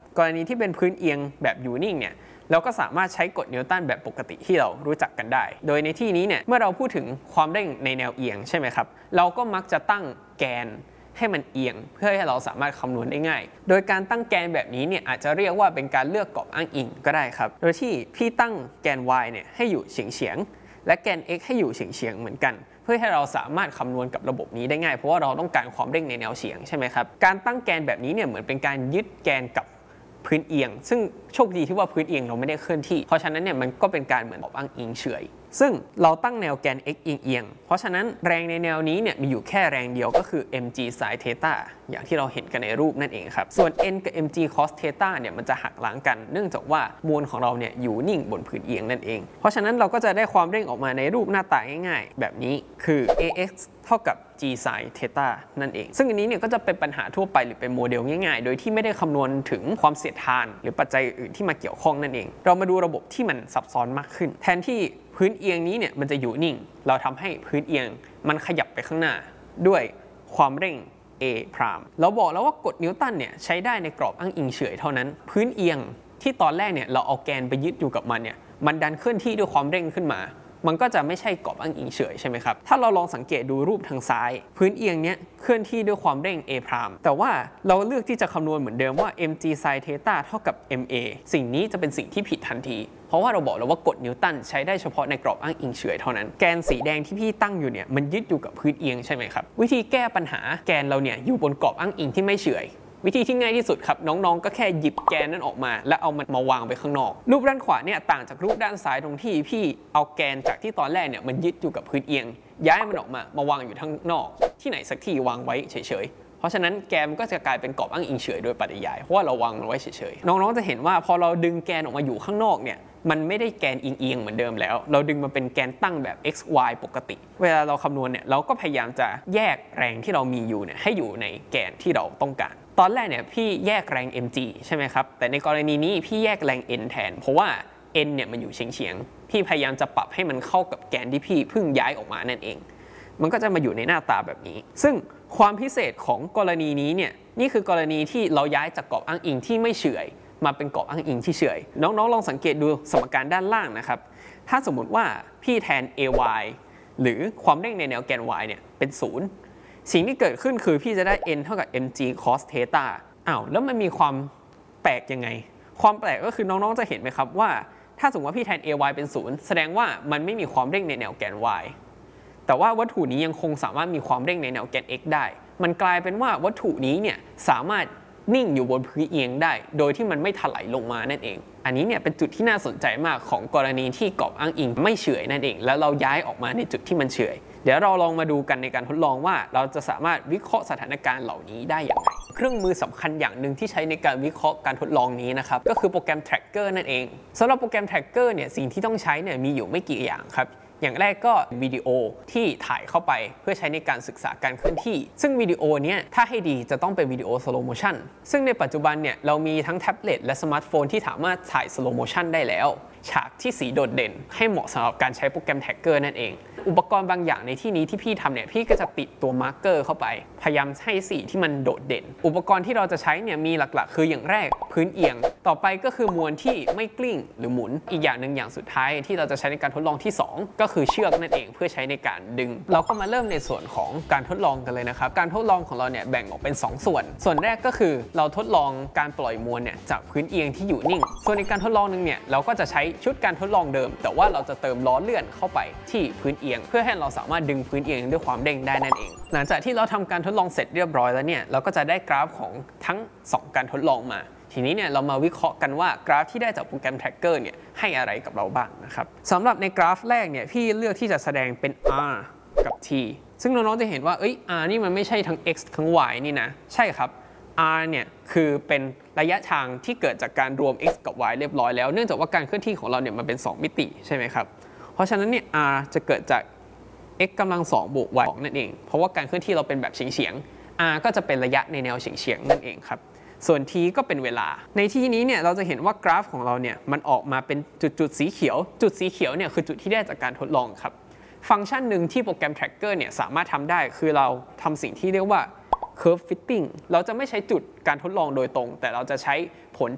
กรณีที่เป็นพื้นเอียงแบบอยู่นิ่งเนี่ยเราก็สามารถใช้กฎนิวตันแบบปกติที่เรารู้จักกันได้โดยในที่นี้เนี่ยเมื่อเราพูดถึงความเร่งในแนวเอียงใช่ไหมครับเราก็มักจะตั้งแกนให้มันเอียงเพื่อให้เราสามารถคำนวณได้ง่ายโดยการตั้งแกนแบบนี้เนี่ยอาจจะเรียกว่าเป็นการเลือกกรอบอ้างอิงก็ได้ครับโดยที่พี่ตั้งแกน y เนี่ยให้อยู่เฉียงและแกน x ให้อยู่เฉียงเหมือนกันเพื่อให้เราสามารถคำนวณกับระบบนี้ได้ง่ายเพราะว่าเราต้องการความเร่งในแนวเฉียงใช่ไหมครับการตั้งแกนแบบนี้เนี่ยเหมือนเป็นการยึดแกนกับพื้นเอียงซึ่งโชคดีที่ว่าพื้นเอียงเราไม่ได้เคลื่อนที่เพราะฉะนั้นเนี่ยมันก็เป็นการเหมือนกรอบอ้างอิงเฉยซึ่งเราตั้งแนวแกน x เอียงเพราะฉะนั้นแรงในแนวนี้เนี่ยมีอยู่แค่แรงเดียวก็คือ mg sin theta อย่างที่เราเห็นกันในรูปนั่นเองครับส่วน n กับ mg cos theta เนี่ยมันจะหักล้างกันเนื่องจากว่ามวลของเราเนี่ยอยู่นิ่งบนพื้นเอียงนั่นเองเพราะฉะนั้นเราก็จะได้ความเร่งออกมาในรูปหน้าตาง่ายๆแบบนี้คือ ax เท่ากับ g sin theta นั่นเองซึ่งอันนี้เนี่ยก็จะเป็นปัญหาทั่วไปหรือเป็นโมเดลง่ายๆโดยที่ไม่ได้คำนวณถึงความเสียดทานหรือปัจจัยอื่นที่มาเกี่ยวข้องนั่นเองเรามาดูระบบที่มันซับซ้อนมากขึ้นแทนที่พื้นเอียงนี้เนี่ยมันจะอยู่นิ่งเราทำให้พื้นเอียงมันขยับไปข้างหน้าด้วยความเร่ง a พรามเราบอกแล้วว่ากฎนิวตันเนี่ยใช้ได้ในกรอบอ้างอิงเฉยเท่านั้นพื้นเอียงที่ตอนแรกเนี่ยเราเอาแกนไปยึดอยู่กับมันเนี่ยมันดันเคลื่อนที่ด้วยความเร่งขึ้นมามันก็จะไม่ใช่กรอบอ้างอิงเฉยใช่ไหมครับถ้าเราลองสังเกตดูรูปทางซ้ายพื้นเอียงเนี้ยเคลื่อนที่ด้วยความเร่ง a พรามแต่ว่าเราเลือกที่จะคำนวณเหมือนเดิมว่า mg sin theta เท่ากับ ma สิ่งนี้จะเป็นสิ่งที่ผิดทันทีเพราะว่าเราบอกแล้วว่ากฎนิวตันใช้ได้เฉพาะในกรอบอ้างอิงเฉยเท่านั้นแกนสีแดงที่พี่ตั้งอยู่เนี่ยมันยึดอยู่กับพื้นเอียงใช่ไหมครับวิธีแก้ปัญหาแกนเราเนี่ยอยู่บนกรอบอ้างอิงที่ไม่เฉยวิธีที่ง่ายที่สุดครับน้องๆก็แค่หยิบแกนนั้นออกมาแล้วเอามันมาวางไปข้างนอกรูปด้านขวาเนี่ยต่างจากรูปด้านซ้ายตรงที่พี่เอาแกนจากที่ตอนแรกเนี่ยมันยึดอยู่กับพื้นเอียงย้ายมันออกมามาวางอยู่ข้างนอกที่ไหนสักที่วางไว้เฉยๆเพราะฉะนั้นแกนมันก็จะกลายเป็นกรอบอ้างอิงเฉยโดยปริยายเพราะว่าเราวางมันไว้เฉยๆน้องๆจะเห็นว่าพอเราดึงแกนออกมาอยู่ข้างนอกเนี่ยมันไม่ได้แกนเอียงเหมือนเดิมแล้วเราดึงมาเป็นแกนตั้งแบบ x y ปกติเวลาเราคำนวณเนี่ยเราก็พยายามจะแยกแรงที่เรามีอยู่เนี่ยให้อยู่ในแกนที่เราต้องการตอนแรกเนี่ยพี่แยกแรง mg ใช่ไหมครับแต่ในกรณีนี้พี่แยกแรง n แทนเพราะว่า n เนี่ยมันอยู่เฉียงๆพี่พยายามจะปรับให้มันเข้ากับแกนที่พี่เพิ่งย้ายออกมานั่นเองมันก็จะมาอยู่ในหน้าตาแบบนี้ซึ่งความพิเศษของกรณีนี้เนี่ยนี่คือกรณีที่เราย้ายจากกรอบอ้างอิงที่ไม่เฉยมาเป็นกรอบอ้างอิงที่เฉยน้องๆลองสังเกตดูสมการด้านล่างนะครับถ้าสมมุติว่าพี่แทน ay หรือความเร่งในแนวแกน y เนี่ยเป็น0สิ่งที่เกิดขึ้นคือพี่จะได้ n เท่ากับ mg cos theta แล้วมันมีความแปลกยังไงความแปลกก็คือน้องๆจะเห็นไหมครับว่าถ้าสมมติว่าพี่แทน ay เป็น0แสดงว่ามันไม่มีความเร่งในแนวแกน y แต่ว่าวัตถุนี้ยังคงสามารถมีความเร่งในแนวแกน x ได้มันกลายเป็นว่าวัตถุนี้เนี่ยสามารถนิ่งอยู่บนพื้นเอียงได้โดยที่มันไม่ถลายลงมานั่นเองอันนี้เนี่ยเป็นจุดที่น่าสนใจมากของกรณีที่กรอบอ้างอิงไม่เฉยนั่นเองแล้วเราย้ายออกมาในจุดที่มันเฉยเดี๋ยวเราลองมาดูกันในการทดลองว่าเราจะสามารถวิเคราะห์สถานการณ์เหล่านี้ได้อย่างไรเครื่องมือสำคัญอย่างหนึ่งที่ใช้ในการวิเคราะห์การทดลองนี้นะครับก็คือโปรแกรม tracker นั่นเองสำหรับโปรแกรม tracker เนี่ยสิ่งที่ต้องใช้เนี่ยมีอยู่ไม่กี่อย่างครับอย่างแรกก็วิดีโอที่ถ่ายเข้าไปเพื่อใช้ในการศึกษาการเคลื่อนที่ซึ่งวิดีโอเนี้ยถ้าให้ดีจะต้องเป็นวิดีโอสโลโมชันซึ่งในปัจจุบันเนี่ยเรามีทั้งแท็บเล็ตและสมาร์ทโฟนที่สามารถถ่ายสโลโมชันได้แล้วฉากที่สีโดดเด่นให้เหมาะสำหรับการใช้โปรแกรมแท็กเกอร์นั่นเองอุปกรณ์บางอย่างในที่นี้ที่พี่ทำเนี่ยพี่ก็จะติดตัวมาร์กเกอร์เข้าไปพยายามให้สีที่มันโดดเด่นอุปกรณ์ที่เราจะใช้เนี่ยมีหลักๆคืออย่างแรกพื้นเอียงต่อไปก็คือมวลที่ไม่กลิ้งหรือหมุนอีกอย่างหนึ่งอย่างสุดท้ายที่เราจะใช้ในการทดลองที่2ก็คือเชือกนั่นเองเพื่อใช้ในการดึงเราก็มาเริ่มในส่วนของการทดลองกันเลยนะครับการทดลองของเราเนี่ยแบ่งออกเป็น2ส่วนแรกก็คือเราทดลองการปล่อยมวลเนี่ยจากพื้นเอียงที่อยู่นิ่งส่วนในการทดลองนึงเนี่ยเราก็จะใช้ชุดการทดลองเดิมแต่ว่าเราจะเติมล้อเลื่อนเข้าไปที่พื้นเอียงเพื่อให้เราสามารถดึงพื้นเอียงด้วยความเร่งได้นั่นเองหลังจากที่เราทำการทดลองเสร็จเรียบร้อยแล้วเนี่ยเราก็จะได้กราฟของทั้ง2การทดลองมาทีนี้เนี่ยเรามาวิเคราะห์กันว่ากราฟที่ได้จากโปรแกรม tracker เนี่ยให้อะไรกับเราบ้างนะครับสำหรับในกราฟแรกเนี่ยพี่เลือกที่จะแสดงเป็น r กับ t ซึ่งน้องๆจะเห็นว่าr นี่มันไม่ใช่ทั้ง x ทั้ง y นี่นะใช่ครับ r เนี่ยคือเป็นระยะทางที่เกิดจากการรวม x กับ y เรียบร้อยแล้วเนื่องจากว่าการเคลื่อนที่ของเราเนี่ยมันเป็น2มิติใช่ไหมครับเพราะฉะนั้นเนี่ย r จะเกิดจาก x กำลัง2บวก y นั่นเองเพราะว่าการเคลื่อนที่เราเป็นแบบเฉียงๆ r ก็จะเป็นระยะในแนวเฉียงๆนั่นเองครับส่วน t ก็เป็นเวลาในที่นี้เนี่ยเราจะเห็นว่ากราฟของเราเนี่ยมันออกมาเป็นจุดสีเขียวจุดสีเขียวเนี่ยคือจุดที่ได้จากการทดลองครับฟังก์ชันหนึ่งที่โปรแกรม tracker เนี่ยสามารถทำได้คือเราทำสิ่งที่เรียกว่า curve fitting เราจะไม่ใช้จุดการทดลองโดยตรงแต่เราจะใช้ผล